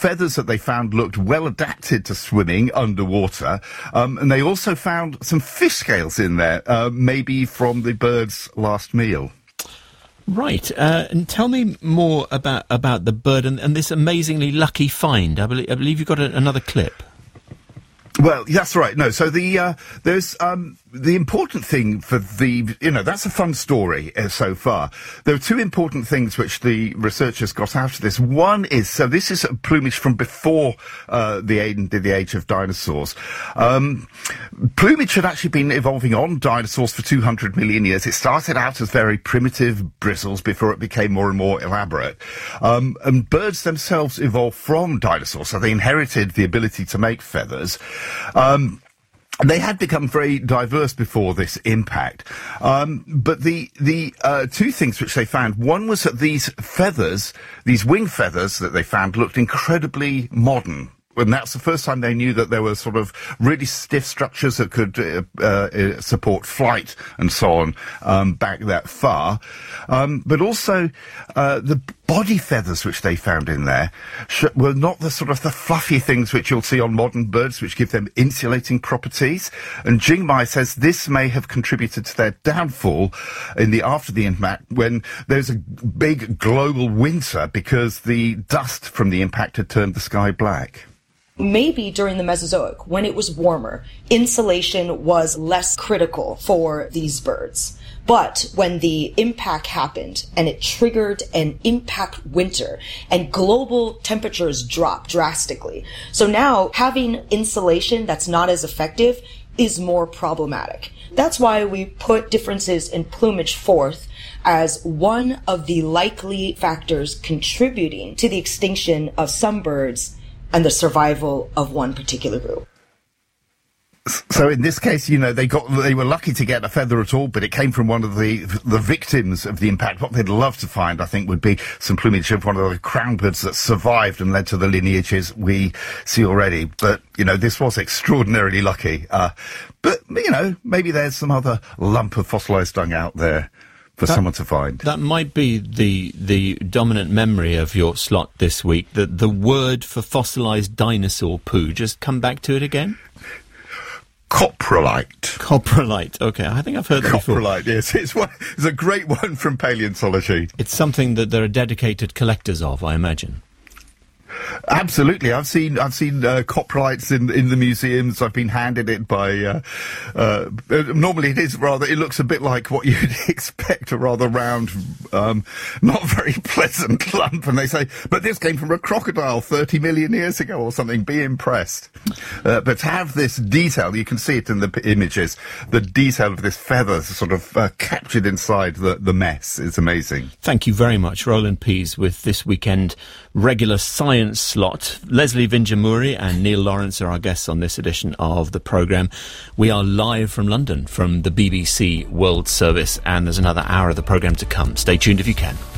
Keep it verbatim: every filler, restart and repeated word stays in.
feathers that they found looked well adapted to swimming underwater, um, and they also found some fish scales in there, uh, maybe from the bird's last meal. Right, uh, and tell me more about about the bird and, and this amazingly lucky find. I believe, I believe you've got a, another clip. Well, that's right. No, so the uh, there's um, the important thing for the you know that's a fun story uh, so far. There are two important things which the researchers got out of this. One is so this is plumage from before uh, the end of the age of dinosaurs. Um, plumage had actually been evolving on dinosaurs for two hundred million years. It started out as very primitive bristles before it became more and more elaborate. Um, and birds themselves evolved from dinosaurs, so they inherited the ability to make feathers. Um, they had become very diverse before this impact. Um, but the, the, uh, two things which they found, one was that these feathers, these wing feathers that they found looked incredibly modern. And that's the first time they knew that there were sort of really stiff structures that could uh, uh, support flight and so on um, back that far. Um, but also uh, the body feathers which they found in there sh- were not the sort of the fluffy things which you'll see on modern birds, which give them insulating properties. And Jingmai says this may have contributed to their downfall in the after the impact when there's a big global winter because the dust from the impact had turned the sky black. Maybe during the Mesozoic, when it was warmer, insulation was less critical for these birds. But when the impact happened and it triggered an impact winter and global temperatures dropped drastically. So now having insulation that's not as effective is more problematic. That's why we put differences in plumage forth as one of the likely factors contributing to the extinction of some birds and the survival of one particular group. So in this case, you know, they got they were lucky to get a feather at all, but it came from one of the the victims of the impact. What they'd love to find, I think, would be some plumage of one of the crown birds that survived and led to the lineages we see already. But, you know, this was extraordinarily lucky. Uh, but, you know, maybe there's some other lump of fossilised dung out there for that, someone to find. That might be the the dominant memory of your slot this week, that the word for fossilised dinosaur poo. Just come back to it again. Coprolite. Coprolite, okay. I think I've heard that before. Coprolite, yes. It's, one, it's a great one from paleontology. It's something that there are dedicated collectors of, I imagine. Absolutely, I've seen I've seen uh, coprolites in in the museums. I've been handed it by. Uh, uh, normally, it is rather. It looks a bit like what you'd expect, a rather round, um, not very pleasant lump. And they say, "But this came from a crocodile thirty million years ago, or something." Be impressed. Uh, but to have this detail, you can see it in the p- images. The detail of this feather, sort of uh, captured inside the the mess, is amazing. Thank you very much, Roland Pease, with this weekend regular science slot. Leslie Vinjamuri and Neil Lawrence are our guests on this edition of the programme. We are live from London, from the B B C World Service, and there's another hour of the programme to come. Stay tuned if you can.